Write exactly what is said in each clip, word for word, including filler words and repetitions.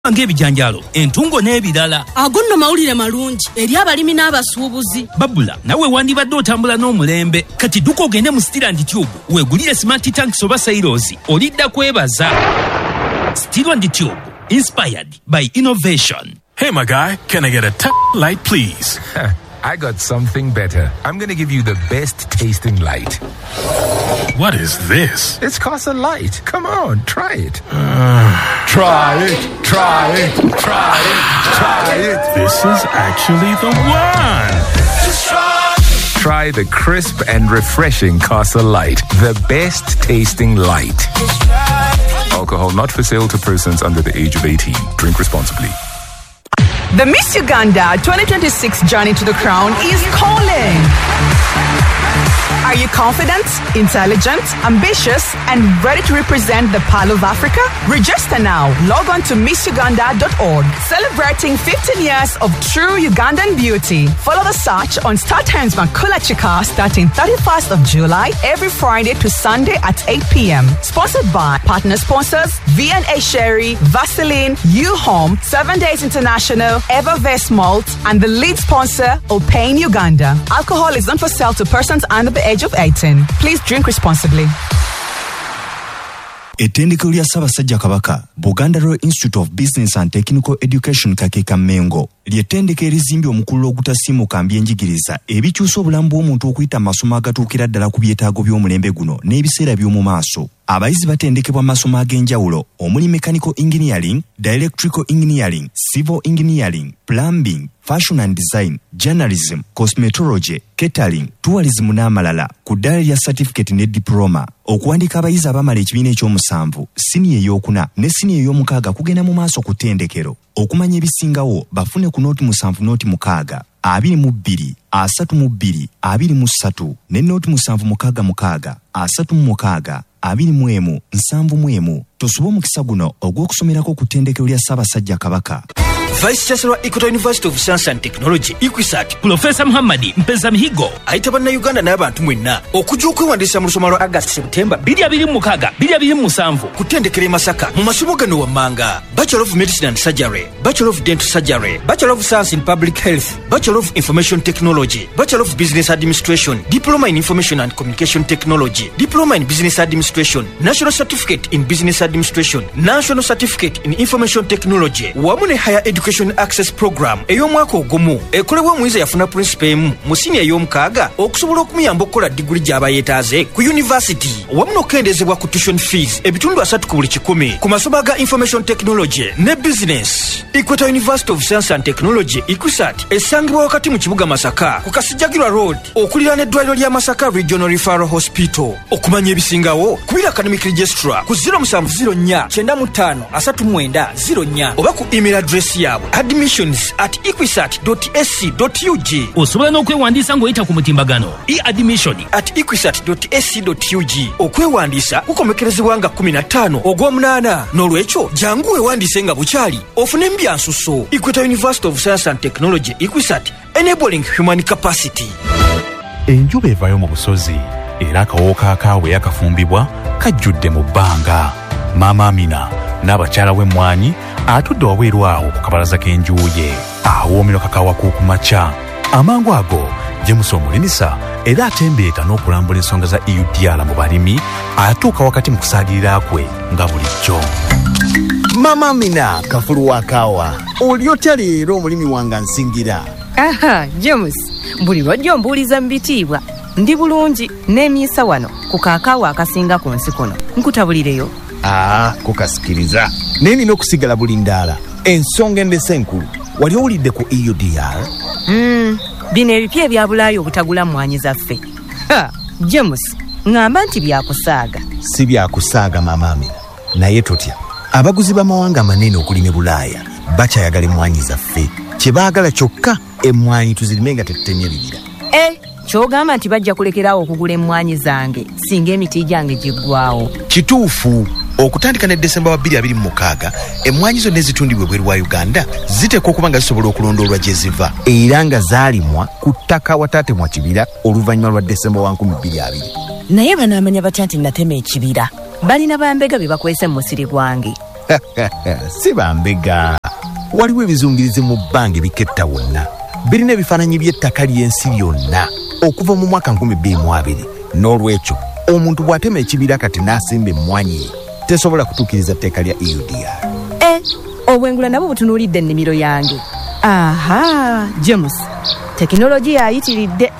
ng'ebijanjalo entungo n'ebirala. Ago nno mawulire malungi eri abalimi n'abasuubuzi. Babula nawe wandibadde otambula n'omulembe kati duka ogende mu Steel and Tube weegulire smart tanks oba silos olidda kwebaza. Steel and Tube, inspired by innovation. Hey my guy, can I get a t- light please? I got something better. I'm going to give you the best tasting light. What is this? It's Casa Light. Come on, try it. Uh, try it, try it, try it, try it. This is actually the one. Just try. Try the crisp and refreshing Casa Light. The best tasting light. Alcohol not for sale to persons under the age of eighteen. Drink responsibly. The Miss Uganda twenty twenty-six journey to the crown is calling. Are you confident, intelligent, ambitious, and ready to represent the Pearl of Africa? Register now. Log on to miss uganda dot org. Celebrating fifteen years of true Ugandan beauty. Follow the search on Star Times Makula Chika starting thirty-first of July every Friday to Sunday at eight p.m. Sponsored by partner sponsors V and A Sherry, Vaseline, U-Home, Seven Days International, Evervest Malt, and the lead sponsor, Opain Uganda. Alcohol is not for sale to persons under the age of eighteen. Please drink responsibly. Ettendekero lya Ssaabasajja Kabaka, Buganda Royal Institute of Business and Technical Education Kakeeka Mengo, ly'ettendekero erizimbye omukulu ogutasiimuka mbyenjigiriza ebikyusa obulamu bw'omuntu okuyita mu masomo agatuukira ddala ku byetaago by'omulembe guno n'ebiseera by'omu maaso. Abayizi batendekebwa masomo ag'enjawulo omuli mechanical engineering, electrical engineering, civil engineering, plumbing, fashion and design, journalism, cosmetology, catering, tourism n'amalala ku ddala lya certificate ne diploma. Okuwandiika abayizi abamala ekibiina ekyomusanvu, siniya ey'okuna ne siniya ey'omukaaga kugenda mu maaso ku ttendekero. Okumanya ebisingawo bafune ku nooti musanvu nooti mukaaga, abiri mu bbiri, asatu mu bbiri, abiri mu ssatu, ne nooti musanvu mukaaga mukaaga, asatu mu mukaaga, abiri mu emu, nsanvu mu emu. Tosoba omukisa guno ogw'okusomerako ku ttendekero lya Ssaabasajja Kabaka. Vice Chancellor Equator University of Science and Technology, Equisat, Professor Muhammad Mpeza Mihigo, ayita bannayuganda n'abantu mwenna okujja okwewandiisa mu lusoma lwa August September bbiri abiri mu mukaaga bbiri abiri mu musanvu ku ttendekero e Masaka mu masomo gano wammanga: Bachelor of Medicine and Surgery, Bachelor of Dental Surgery, Bachelor of Science in Public Health, Bachelor of Information Technology, Bachelor of Business Administration, Diploma in Information and Communication Technology, Diploma in Business Administration, National Certificate in Business Administration, National Certificate in Information Technology, wamu ne Higher Education Access Program ey'omwaka ogumu ekolebwa omuyizi yafuna principal emu mu siniya ey'omukaaga okusobola okumuyamba okukola diguli gy'aba yeetaaze ku university, wamu n'okukendezebwa ku tuition fees ebitundu asatu ku buli kikumi ku masomo aga Information Technology ne Business. Equator University of Science and Technology, Equisat, esangibwa wakati mu kibuga Masaka ku Kasijjagirwa Road okuliraana eddwaliro lya Masaka Regional Referral Hospital. Okumanya ebisingawo kubira Academic Registrar ku zero seven zero nnya kyenda mu ttaano asatu mu mwenda zero nnya oba ku email address yaabwe admissions at equisat dot a c dot u g. Osobola n'okwewandiisa ng'oyita ku mutimbagano e-admission at equisat dot a c dot u g. Okwewandiisa kukomekerezebwa nga kumi na ttaano ogw'omunaana. N'olwekyo jangu weewandiise nga bukyali ofune mbyansuso. Equator University of Science and Technology, Equisat, enabling human capacity. Enjuba evaayo mu busozi era akawoowo kaakaawe yakafumbibwa kajjudde mu bbanga. Maama Amina n'abakyala w'emmwanyi atudde wabweru awo ku kabalaza k'enjuye awoomera kakaawa k'okumakya. Amangu ago James omulimisa era atembeeta n'okulambula ensonga za E U D R mu balimi atuuka wakati mu kusaalirira kwe nga bulijjo. Mama Amina kafulu wa kaawa oli otya leero omulimi wange nsingira? Aha, James, buli lwajja ombuuliza mu bitiibwa ndi bulungi n'emyisa wano ku kaakaawa akasinga ku nsi kuno nkutabulireyo. Ah, kukasikiriza naye nina okusigala buli ndaala. Ensonga endese enkulu wali owulidde ku E U D R? Mm, bino ebipya ebya Bulaayi obutagula mmwanyi zaffe. Ha, James, ngamba nti byakusaaga. Si byakusaaga Mama Amina, naye totya. Abaguzi b'amawanga amanene okulima e Bulaaya bakyayagala emmwanyi zaffe. Kye baagala kyokka emmwanyi tuzirime nga tetutemye bibira. Eh, kyogamba nti bajja kulekerawo okugula emmwanyi zange singa emiti gyange giggwawo. Kituufu. Okutandika ne Desemba wa bbiri abiri mu mukaaga emmwanyi zonna ezitundibwa ebweru wa Uganda ziteekwa okuba nga zisobola okulondoolwa gye ziva era nga zaalimwa ku ttaka wataate mwa kibira oluvannyuma lwa Desemba wa nkumi bbiri abiri. Naye banaamanya batya nti natema ekibira? Balina bambega be bakwese mu musiri gwange. Si bambega. Waliwo ebizungirizi mu bbanga ebiketta wonna. Birina ebifaananyi by'ettaka ly'ensi lyonna okuva mu mwaka nkumi bbiri mu abiri. N'olwekyo omuntu bw'atema ekibira kati n'asimba emmwanyi tesobola kutuukiriza tteeka lya E U D R. Eh, obwengula nabo butunuulidde ennimiro yange. Aha, James. Tekinologiya ayitiridde.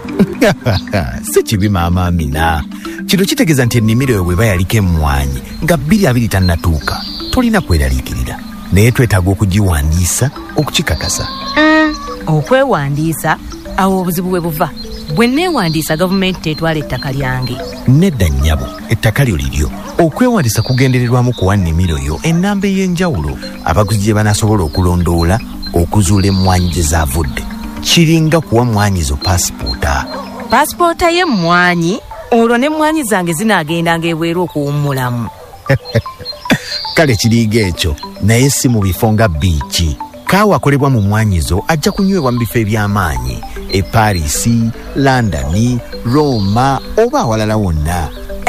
Si kibi maama Amina. Kino kitegeeza nti ennimiro yo bw'eba yaliko emmwanyi nga bbiri abiri tannatuuka tolina kweraliikirira. Naye twetaaga okugiwandiisa okukikakasa. Mm, okwewandiisa awo obuzibu bwe buva. Bwe neewandiisa gavumenti tetwala ettaka lyange. Nedda nnyabo, ettaka lyo liryo. Okwewandiisa kugendererwamu kuwa nnimiro yo ennamba ey'enjawulo abaguzi gye banaasobola okulondoola okuzuula emmwanyi gye zaavudde. Kiringa kuwa mmwanyi zo paasipoota. Paasipoota y'emmwanyi olwo n'emmwanyi zange zinaagendanga ebweru okuwummulamu. Kale kiriiga ekyo naye si mu bifo nga biiki. Kaawa akolebwa mu mmwanyi zo ajja kunywebwa mu bifo eby'amaanyi e Parisi, Londoni, Roma oba awalala wonna.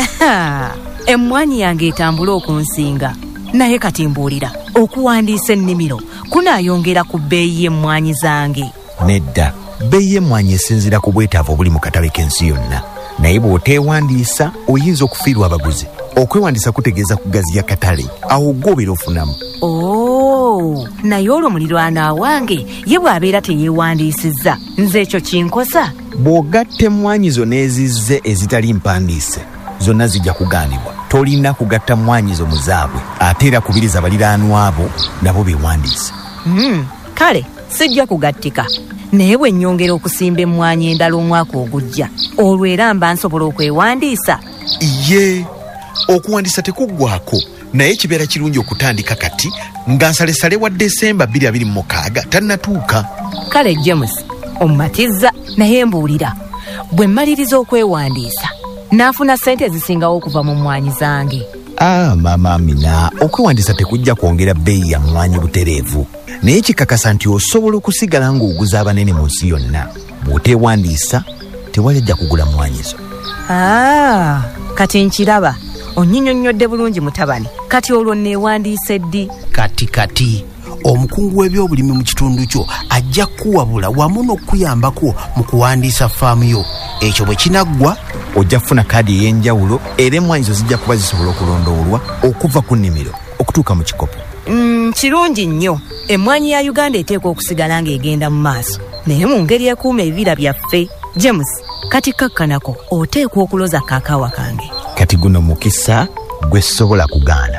Emmwanyi yange etambula okunsinga naye kati mbuulira okuwandiisa ennimiro kunaayongera ku bbeeyi y'emmwanyi zange. Nedda, bbeeyi y'emmwanyi esinziira ku bwetaavu obuli mu katale k'ensi yonna. Naye bw'oteewandiisa oyinza okufiirwa abaguzi. Okwewandiisa kutegeeza kugaziya katale awo gw'obeera ofunamu. Oh, naye olwo muliraanwa wange ye bw'abeera teyeewandiisizza nze ekyo kinkosa. Bw'ogatta emmwanyi zo n'ezizze ezitali mpandiise zonna zijja kugaanibwa. Tolina kugatta mmwanyi zo mu zaabwe ate era kubiriza baliraanwa abo nabo beewandiise. Mm, kale sijja kugattika. Naye bwe nnyongera okusimba emmwanyi endala omwaka ogujja olwo era mba nsobola okwewandiisa. Ye, okuwandiisa tekuggwako naye kibeera kirungi okutandika kati nga nsalesale wa Desemba bbiri abiri mu mukaaga tannatuuka. Kale James, ommatizza naye mbuulira bwe mmaliriza okwewandiisa naafuna ssente ezisingawo okuva mu mmwanyi zange. Ah, maama Amina, okwewandiisa tekujja kwongera bbeeyi ya mmwanyi butereevu. Naye kikakasa nti osobola okusigala ng'oguza abanene mu nsi yonna. Bw'oteewandiisa tewali ajja kugula mmwanyi zo. Ah, kati nkiraba. Onnyinyonnyodde bulungi mutabani. Kati olwo neewandiise ddi? Kati kati omukungu w'ebyobulimi mu kitundu kyo ajja kuwabula wamu n'okuyambako mu kuwandiisa faamu yo. Ekyo bwe kinaggwa ojja kufuna kaadi ey'enjawulo era emmwanyi zo zijja kuba zisobola okulondoolwa okuva ku nnimiro okutuuka mu kikopo. Mm, kirungi nnyo. Emmwanyi ya Uganda eteekwa okusigala ng'egenda mu maaso naye mu ngeri ekuuma ebibira byaffe. James, kati kakkanako oteekwa okuloza kaakaawa kange. Kati guno mukisa gwe sobola kugaana.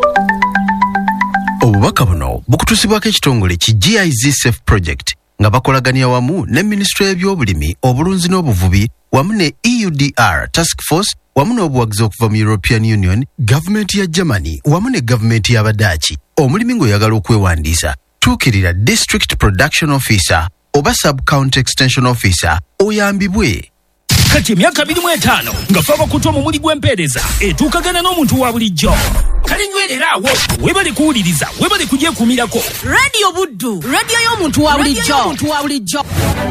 Obubaka buno bukutusibwako ekitongole ki G I Z Safe Project nga bakolagania wamu ne Ministry y'ebyobulimi, obulunzi n'obuvubi wamu ne E U D R Task Force wamu n'obuwagizi okuva mu European Union, gavumenti ya Germany wamu ne gavumenti y'Abadaachi. Omulimi ng'oyagala okwewandiisa tuukirira District Production Officer oba Sub-County Extension Officer oyambibwe. Kati emyaka abiri mu etaano nga ffe abakutu omumuli gw'empeereza etuukagana n'omuntu wa bulijjo. Kale nywerera awo webale kuwuliriza webale kugyekuumirako. Radio Buddu, radio y'omuntu wa bulijjo.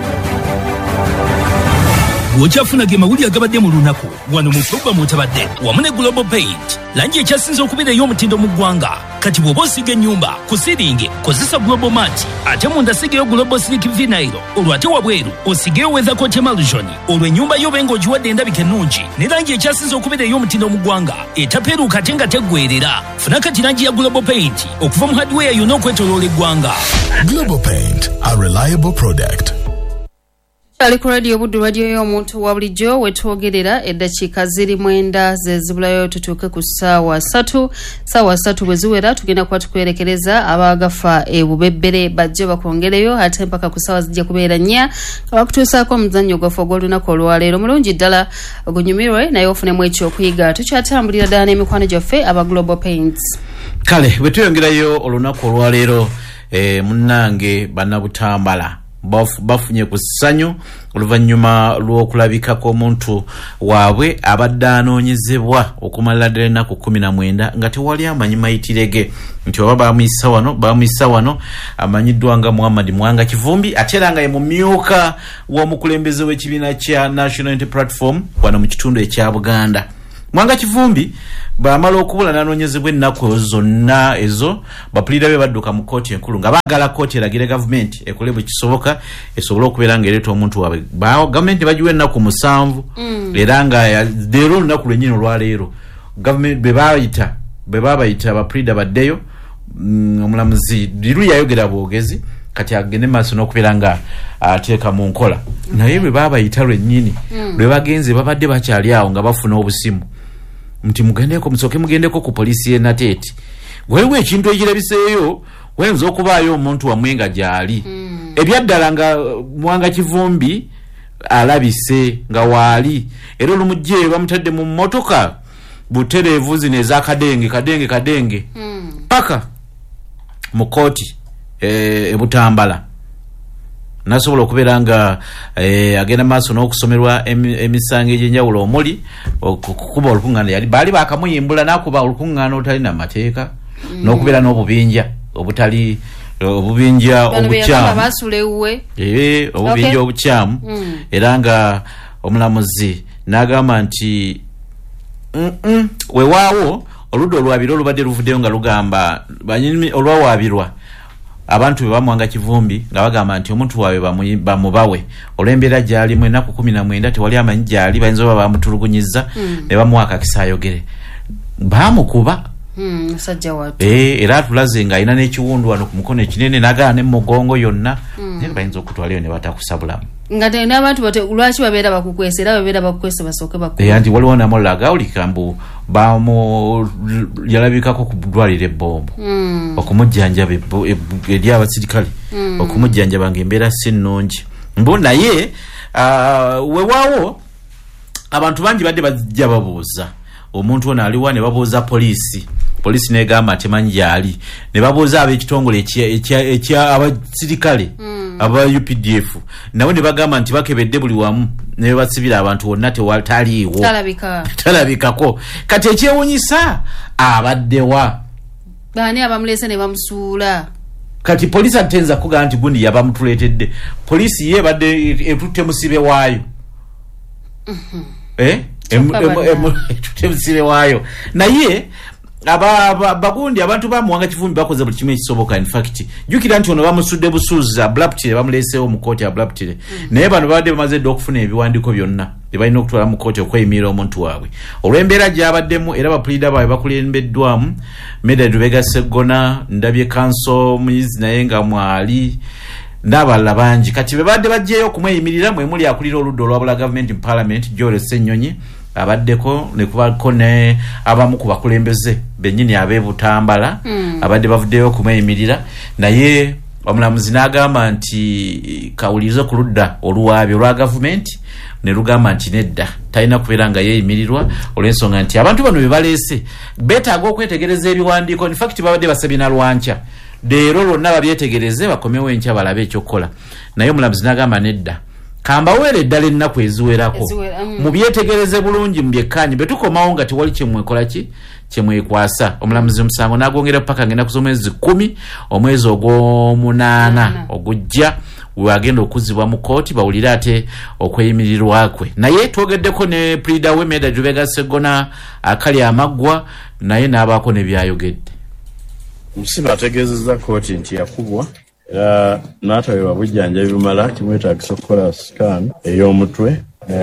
Bw'okyafuna ge mawulire agabadde mu lunaku wano mu pulogulaamu otabadde wamu ne Global Paint langi ekyasinze okubeera ey'omutindo mu ggwanga. Kati bw'oba osiga ennyumba ku siringi kozesa Global Mat ate munda sigeyo Global Slick Vinyl olwo ate wabweru osigeyo Weather Coat Emulsion olwo ennyumba yo benga ogiwadde endabika ennungi ne langi ekyasinze okubeera ey'omutindo mu ggwanga etapeeruuka ate nga teggwerera. Funa kati langi ya Global Paint okuva mu hardware yonna okwetooloola eggwanga. Global Paint, a reliable product. Ali ku radio Buddu, radio y'omuntu wa bulijjo wetwogerera eddakiika ziri mwenda ze zibulayo tutuuke ku ssaawa ssatu. Ssaawa ssatu bwe ziwera tugenda kuba tukwerekereza abaagafa e Bubebbere bajje bakwongereyo ate mpaka ku ssaawa zijja kubeera nnya abakutuusaako omuzannyo gwaffe ogw'olunaku olwaleero. Mulungi ddala ogunyumirwe naye ofunemu ekyokuyiga. Tukyatambulira ddala n'emikwano gyaffe aba Global Paints. Kale bwe tuyongerayo olunaku olwaleero eh, munnange bannabutambala bafunye ku ssanyu oluvannyuma lw'okulabikako omuntu waabwe abadde anoonyezebwa okumalira ddala ennaku kkumi na mwenda nga tewali amanyi mayitire ge nti oba bamuyisa wano bamuyisa wano amanyiddwa nga Muhammad Mwanga Kivumbi ate era nga ye mumyuka w'omukulembeze w'ekibiina kya National Unity Platform wano mu kitundu ekya Buganda. Mwanga Kivumbi bamala okubula nanonyezebwa ennaku zonna ezo bapulira be badduka mu kooti enkulu nga baagala kooti eragire government ekole bwe kisoboka esobola okubeera ng'ereeta omuntu waabwe gavumenti bagiwa ennaku musanvu era nga leero olunaku lwennyini olwaleero gavumenti be baayita be baabayita bapulira baddeyo omulamuzi liru yayogera bwogezi kati agende maaso n'okubeera nga ateeka mu nkola naye bwe baabayita lwennyini lwe bagenze babadde bakyali awo nga bafuna obusimu nti mugendeko musoke mugendeko ku polisi y'e Nateeti waliwo ekintu ekirabiseeyo wayinza okubaayo omuntu wamwe nga gyali ebyaddala nga Mwanga Kivumbi alabise nga waali era olumujje bamutadde mu mmotoka butereevu zino ez'akadenge kadenge kadenge paka mu kooti e Butambala nasobola okubeera nga eh, agenda maaso n'okusomerwa emisango egy'enjawulo omuli okukuba olukuŋŋaana yali baali bakamuyimbula n'akuba olukuŋŋaana obutalina mateeka mm. n'okubeera n'obubinja obutali obubinja obukyamu ee obubinja okay. obukyamu mm. era nga omulamuzi n'agamba nti mm -mm, wewaawo oludda olwabiro olubadde luvuddeyo nga lugamba olwawaabirwa abantu beba Mwanga Kivumbi nga bagamba nti omuntu wawe bamubawe olw'embeera gy'alimu ennaku kumi na mwenda tewali amanyi gy'ali bayinza oba bamutulugunyiza mm. ne bamuwa akakisa ayogere baamukuba mm, sajja watu eh era atulaze nga alina n'ekiwundu wano ku mukono ekinene n'agaana ne mugongo yonna mm. naye bayinza okutwalayo ne batakusabulamu nga tena abantu bate lwaki babeera bakukwesa era babeera bakukwesa basooke bakuba eh anti waliwo namulaga ulikambu bamu yalabikako ku ddwaliro ebbombo mm. okumujjanjaba eri abasirikale mm. okumujjanjaba ng'embeera si nnungi mbu naye uh, wewaawo abantu bangi badde bajja babuuza omuntu ono aliwa ne babuuza polisi polisi negamba temanyi gyali ne babuuza ab'ekitongole ekya abasirikale mm. aba U P D F nawe ne bagamba nti bakebedde buli wamu ne basibira abantu wonna tewataliiwo talabika talabikako kati ekyewunyisa abaddewa baani abamulese ne bamusuula kati polisi atenza kuga nti gundi yabamutuleetedde polisi ye badde etutte musibe waayo mhm eh etutte musibe waayo naye aba bagundi abantu ba Mwanga Kivumbi bakoze buli kimwe kisoboka in fact jukira nti ono bamusudde busuza abruptly bamuleseewo mu kooti abruptly mm. naye bano babadde bamaze dde okufuna ebiwandiiko byonna ebalina okutwala mu kooti okweyimira omuntu waabwe olw'embeera gy'abaddemu era bapulida baabwe bakulembeddwamu Meda Lubega Sseggona Ndabye Kanso Muyizi naye nga mwali n'abalala bangi kati be badde bajjeyo okumweyimirira mwe muli akulira oludda olwabula government in parliament Joel Ssennyonyi abaddeko ne kubako ne abamu ku bakulembeze bennyini ab'e Butambala mm. abadde bavuddeyo okumweyimirira naye omulamuzi n'agamba nti kawulirizo ku ludda oluwaabi olwa gavumenti ne lugamba nti nedda talina kubeera nga yeeyimirirwa olw'ensonga nti abantu bano be baleese beetaaga okwetegereza ebiwandiiko in fact babadde basabye na lwanca leero lwonna babyetegereze bakomewo enkya balabe ekyokukola naye omulamuzi n'agamba nedda kambaweere eddala ennaku eziwerako mu byetegereze bulungi mu byekkaanyi bwe tukomawo nga tewali kyemwekola ki kyemwekwasa omulamuzi omusango n'agongera paka ng'ennaku z'omwezi kumi omwezi ogw'omunaana ogujja wagenda okuzibwa mu kooti bawulire ate okweyimirirwa kwe naye twogeddeko ne pleader we Meda Lubega Sseggona akali amaggwa naye n'abaako ne byayogedde omusibe ategeezezza kooti nti yakubwa era n'atawebwa bujjanjabi bumala kimwetaagisa okukola scan ey'omutwe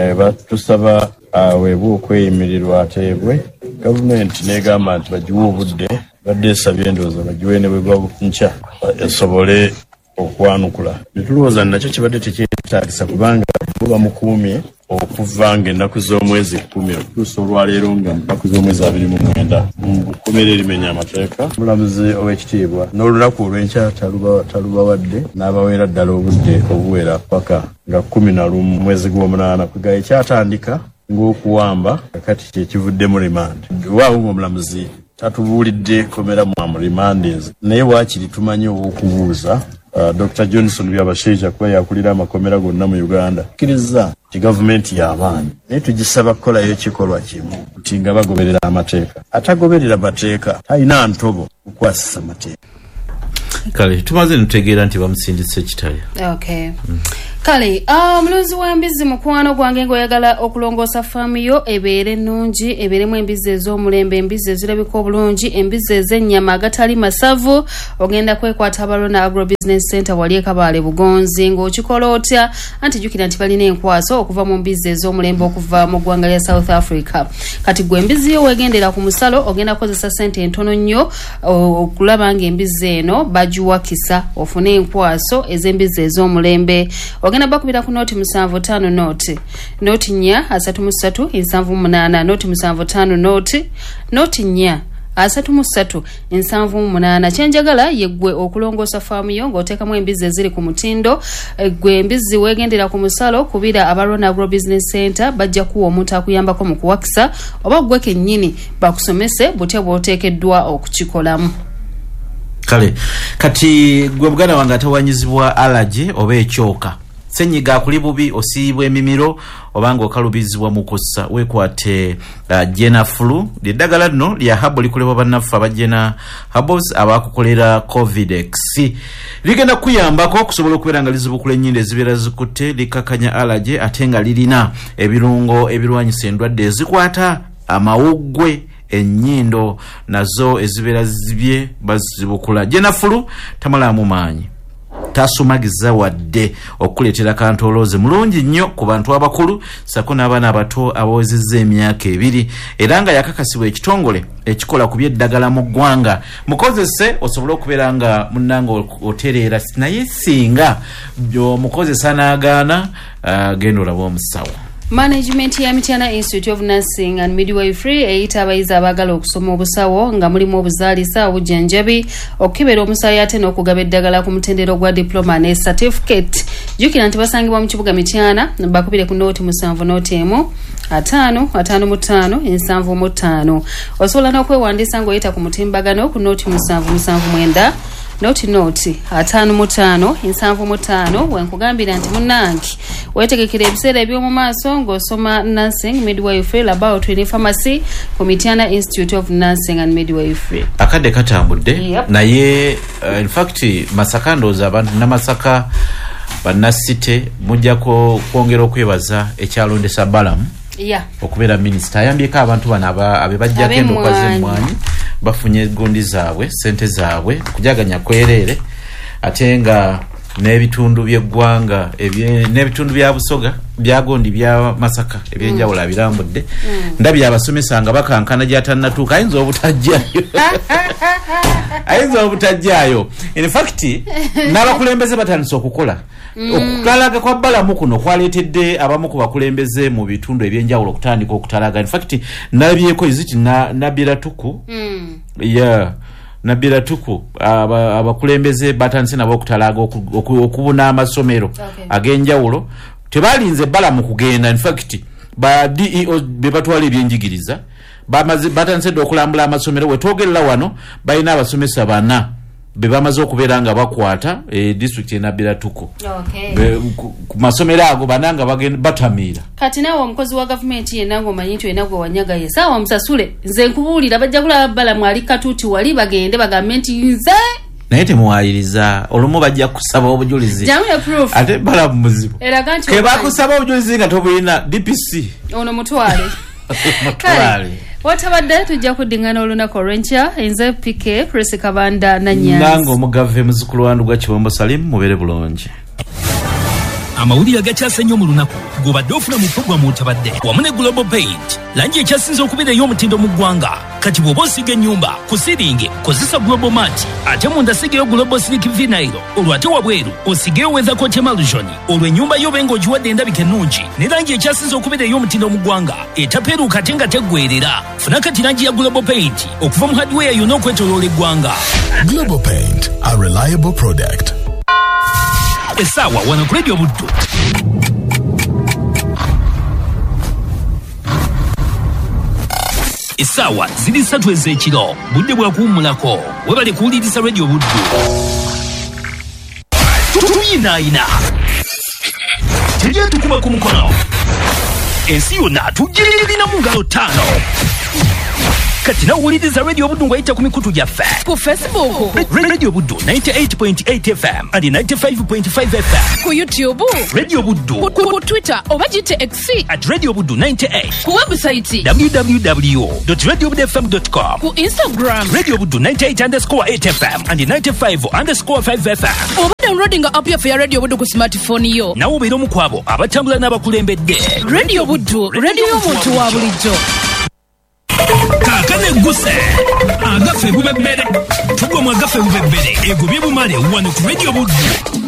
batusaba aweebwe okweyimirirwa ateebwe gavumenti n'egamba nti bagiwe obudde badde esabye endowooza bagiwe ne bwe bwa nkya esobole okwanukula netulowooza nakyo kibadde tekyetaagisa kubanga bo bamukuumye okuva ng'ennaku z'omwezi kumi okutuusa olwaleero nga ennaku z'omwezi abiri mu mwenda mu kkomera erimenya amateeka omulamuzi ow'ekitiibwa n'olunaku olw'enkya talubawadde n'abaweera ddala obudde obuwera paka nga kumi na lumu mwezi gw'omunaana kwega ekyatandika ng'okuwamba kakati kyekivuddemu remand waawo ng'omulamuzi tatubuulidde komera mu remandings naye waakiri tumanyi ow'okubuuza Uh, Doctor Johnson byabasheija kuba yakulira amakomera gonna mu Uganda kkiriza ti gavumenti y'abaana naye tugisaba kukolayo ekikolwa kimu nti nga bagoberera amateeka atagoberera mateeka talina ntobo kukwasisa amateeka kale tumaze ntutegeera nti bamusindise ekitaya okay mm. Kale, ah mlunzi wa embizi mukwano gwange ngoyagala okulongosa faamu yo ebeere nnungi, ebeeremu embizi ez'omulembe, embizi ezirabika obulungi, embizi ez'ennyama agatali masavu, ogenda kwekwata Abalona Agro Business Center wali e Kabale Bugonzi. Ng'okikola otya? Anti jjukira nti balina enkwaso okuva mu mbizi ez'omulembe okuva mu ggwanga lya South Africa. Kati gwe embizi yo weegendera ku musalo ogenda kukozesa ssente entono nnyo okulaba ng'embizi eno bagiwakisa ofune enkwaso ez'embizi ez'omulembe. Ogenda bakubira ku noti musanvu tano noti noti nya asatu mu ssatu ensanvu munaana noti musanvu tano noti noti nya asatu mu ssatu ensanvu munaana. Kyenjagala yeggwe okulongoosa faamu yo ng'oteekamu embizi eziri ku mutindo. Gwe embizi weegendera ku musalo kubira Abalona Agro Business Center bajja kuwa omuntu akuyambako mu kuwakisa oba gwe kennyini bakusomese butya bw'oteekeddwa okukikolamu. Kale kati gwe muganda wange atawanyizibwa allergy oba ekyoka, senyiga akuli bubi, osiibwa emimiro obanga okalubizibwa mu kussa, weekwate uh, Jena Flu. Ly'eddagala lino lya habo likolebwa bannaffe aba Jena Habos abakukolera Covidex. Ligenda kuyambako okusobola okubeera nga lizibukula ennyindo ezibeera zikutte, likakanya allergy ate nga lirina ebirungo ebirwanyisa endwadde ezikwata amawuggwe, ennyindo nazo ezibeera zibye bazibukula. Jena Flu tamalamu maanyi, tasumagiza wadde okuleetera kantolooze mulungi nnyo ku bantu abakulu sako n'abaana abato abawezezza emyaka ebiri, era nga yakakasibwa ekitongole ekikola ku by'eddagala mu ggwanga. Mukozese osobole okubeera nga munnanga otereera, naye singa omukozesa n'agaana uh, genda olaba omusawo. Management ya Mityana Institute of Nursing and Midwifery eyita abayizi abagala okusoma obusawo nga mulimu obuzaalisa, obujjanjabi, okukebera omusaayi ate n'okugaba eddagala ku mutendero gwa diploma ne certificate. Jjukira nti basangibwa mu kibuga Mityana, bakubire ku nooti musanvu nooti emu ataano ataano mu ttaano ensanvu mu ttaano. Osobola n'okwewandiisa ng'oyita ku mutimbagano ku nooti musanvu musanvu mwenda noti noti ataano mu ttaano ensanvu mu ttaano. Wenkugambira nti munnange weetegekera ebiseera eby'omu maaso ng'osoma nursing, midwifery, laboratory ne pharmacy ku Mityana Institute of Nursing and Midwifery. Akadde katambudde. Yep. Naye uh, in fact Masaka ndooza abantu namasaka bannasite mujjako kwongera okwebaza ekyalondesa Balamu. Yeah. Okubeera minisita ayambyeko abantu bano abe bajjako endokwa z'emmwanyi bafunye gundi zaabwe, sente zaabwe okujaganya kwereere, ate nga n'ebitundu by'eggwanga n'ebitundu bya Busoga byagondi bya Masaka ebyenjawulo abirambudde. Mm. Ndabye abasomesa nga bakankana gy'atannatuuka, ayinza obutajjayo ayinza obutajjayo. In fact n'abakulembeze batandise okukola. Mm. Okutalaga kwa Balamu kuno kwaleetedde abamu ku bakulembeze mu bitundu ebyenjawulo okutandika okutalaga. In fact nabyeko iziti na Nabira Tuku. Mm. Yeah. Nabira Tuku abakulembeze aba batandise nabo okutalaga okubuna amasomero. Okay. Agenjawulo tebalinze Balamu kugenda. In fact ba D E O bebatwala ebyenjigiriza bamaze batandise okulambula amasomero. Wetwogerera wano balina abasomesa bana bebamaze okubeera nga bakwata e district enabira Tuko. Okay. Ku masomero ago bananga bagenda batamira. Kati nawo omukozi wa government yenango manyinto enagwo wanyaga yesawa musasule nze nkubulira bajja kula Balamu ali katuti wali bagende government nze naye temuwayiriza olumu bajja kusaba obujulizi. Jamu ya proof. Ate Balamu muzibu. Era kanti ke bakusaba obujulizi nga tobulina D P C. Ono mutwale. Mutwale. Watabadde tujja kuddingana olunaku olw'enkya. Nze P K Press Kabanda na Nyanzi. Nange omugave muzukulu wandu gwa Kibombo Salim mubere bulungi. Amawulire agakyasa nnyo mu lunaku g'obadde ofuna mu puroguramu Otabadde wamu ne Global Paint. Langi ekyasinze okubeera ey'omutindo mu ggwanga. Kati bw'oba osiga ennyumba ku siringi kozesa Global Mat, ate munda sigeyo Global Silk Vinyl, olwo ate wabweru osigeyo Weather Coat Emulsion, olwo ennyumba yo benga ogiwadde endabika ennungi ne langi ekyasinze okubeera ey'omutindo mu ggwanga etapeeruuka ate nga teggweerera. Funa kati langi ya Global Paint okuva mu hardware yonna okwetooloola eggwanga. Global Paint, a reliable product. Essaawa wano ku Radio Buddu. Essaawa ziri ssatu ez'ekiro, budde bwa kuwummulako. Webale kuwuliriza Radio Buddu. Tuyinaayina. Tujja tukuba ku mukono. Ensi yonna tugirina mu ngalo ttaano. kati nawuliriza radio buddu ng'oyita ku mikutu gyaffe ku Facebook, Ra- radio buddu ninety-eight point eight F M and ninety-five point five F M, ku YouTube, radio buddu ku, ku, ku Twitter oba gite X, at radio buddu ninety-eight, ku website, w w w dot radio buddu f m dot com, ku Instagram, radio buddu ninety-eight underscore eight F M and ninety-five underscore five F M. oba downloading app yaffe ya Radio Buddu ku smartphone yo. nawe obeera omu ku abo abatambula n'abakulembedde. Radio Buddu, radio y'omuntu wa bulijjo. kaakano egguse agaffe bubebbere tugwa mu agaffe bubebbere egobye bumale wano ku radio buddu.